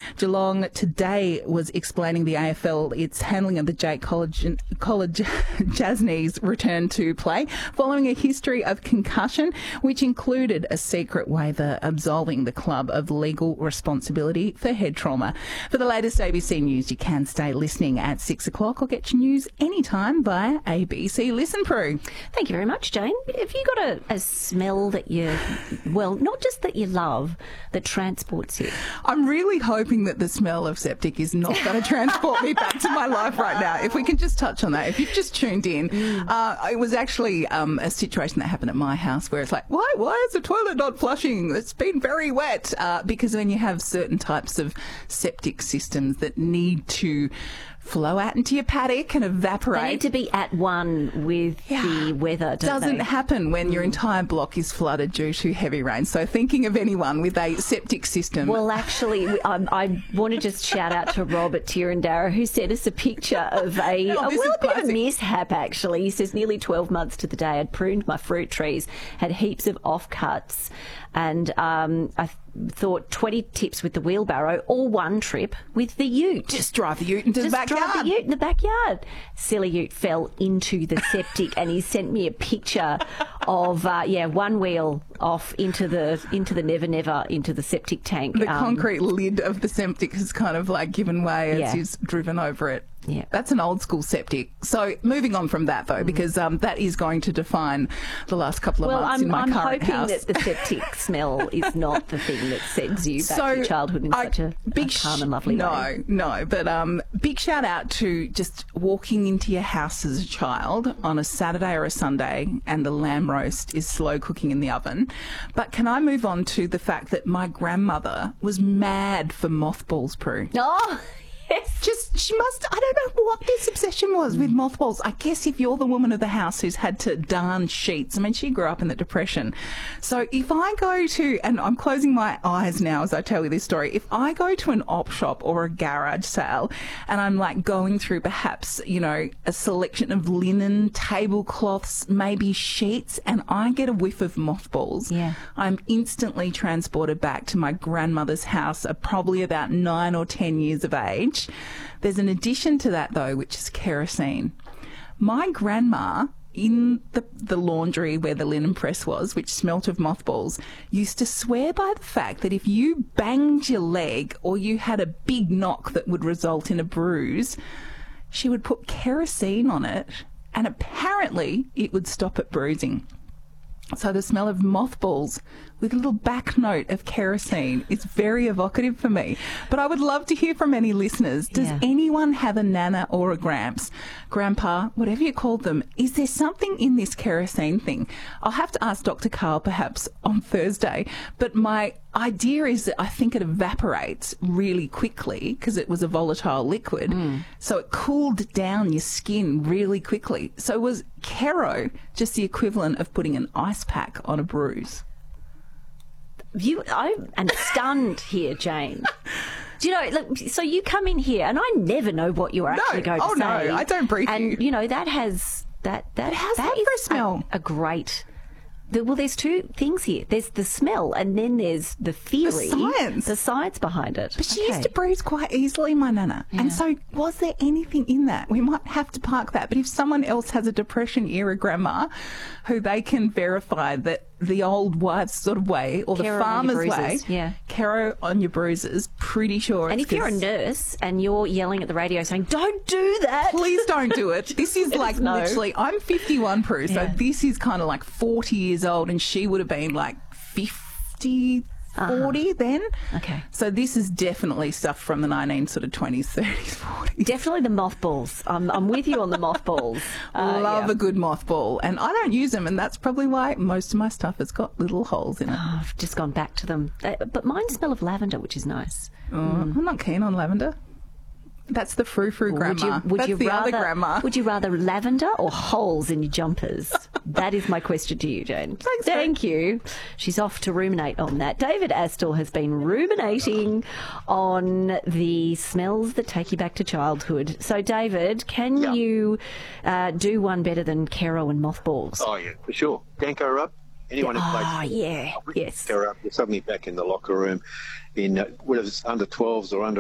Geelong today was explaining the AFL its handling of the Jake College Jasne's return to play following a history of concussion, which included a secret waiver absolving the club of legal responsibility for head trauma. For the latest ABC News, you can stay listening at 6 o'clock or get your news anytime via ABC Listen Pro. Thank you very much, Jane. Have you got a smell that not just that you love, that transports you? I'm really hoping that the smell of septic is not going to transport me back to my life right now. If we can just touch on that. If you've just tuned in, it was actually a situation that happened at my house where it's like, why is the toilet not flushing? It's been very wet. Because when you have certain types of septic systems that need to flow out into your paddock and evaporate. They need to be at one with the weather, doesn't happen when your entire block is flooded due to heavy rain. So thinking of anyone with a septic system. Well, actually, I want to just shout out to Rob at Tirandara, who sent us a picture of a bit of a mishap, actually. He says, nearly 12 months to the day, I'd pruned my fruit trees, had heaps of offcuts, and I thought 20 tips with the wheelbarrow or one trip with the ute. Just drive the ute into the backyard. Drive the ute in the backyard. Silly ute fell into the septic, and he sent me a picture of one wheel off into the never into the septic tank. The concrete lid of the septic has kind of like given way as he's driven over it. Yeah. That's an old school septic. So moving on from that though, because that is going to define the last couple of months in my current house. I'm hoping that the septic smell is not the thing that sends you back to childhood in such a calm and lovely way. No, but big shout out to just walking into your house as a child on a Saturday or a Sunday and the lamb roast is slow cooking in the oven. But can I move on to the fact that my grandmother was mad for mothballs, Prue? Oh, yes. I don't know what this obsession was with mothballs. I guess if you're the woman of the house who's had to darn sheets, I mean, she grew up in the Depression. So if I go to, and I'm closing my eyes now as I tell you this story, if I go to an op shop or a garage sale and I'm like going through perhaps, a selection of linen, tablecloths, maybe sheets, and I get a whiff of mothballs, I'm instantly transported back to my grandmother's house, probably about 9 or 10 years of age. There's an addition to that, though, which is kerosene. My grandma, in the laundry where the linen press was, which smelt of mothballs, used to swear by the fact that if you banged your leg or you had a big knock that would result in a bruise, she would put kerosene on it, and apparently it would stop it bruising. So the smell of mothballs with a little back note of kerosene is very evocative for me. But I would love to hear from any listeners. Does anyone have a nana or a gramps, grandpa, whatever you call them? Is there something in this kerosene thing? I'll have to ask Dr. Carl perhaps on Thursday. But my idea is that I think it evaporates really quickly because it was a volatile liquid. So it cooled down your skin really quickly. So was Kero just the equivalent of putting an ice pack on a bruise? I am stunned here, Jane. Do you know, look, so you come in here and I never know what you're actually going to say. No, I don't brief you. And, that has... How's that for a smell? A great... Well, there's two things here. There's the smell and then there's the theory. The science behind it. But she used to bruise quite easily, my nana. Yeah. And so was there anything in that? We might have to park that. But if someone else has a Depression-era grandma who they can verify that the old wife's sort of way or the farmer's way, Kero on your bruises, pretty sure. And if you're a nurse and you're yelling at the radio saying, don't do that. Please don't do it. This is like literally, I'm 51, Prue, so this is kind of like 40 years old and she would have been like 50, 40 then. Okay. So this is definitely stuff from the 20s, 30s, 40s. Definitely the mothballs. I'm with you on the mothballs. Love a good mothball. And I don't use them, and that's probably why most of my stuff has got little holes in it. Oh, I've just gone back to them. But mine smell of lavender, which is nice. I'm not keen on lavender. That's the frou-frou grandma. That's the other grandma. Would you rather lavender or holes in your jumpers? That is my question to you, Jane. Thanks, Thank you. She's off to ruminate on that. David Astle has been ruminating on the smells that take you back to childhood. So, David, can you do one better than Kero and mothballs? Oh, yeah, for sure. Danko Rub. Anyone who plays yes. Danko Rub, you're suddenly back in the locker room in whether it's under 12s or under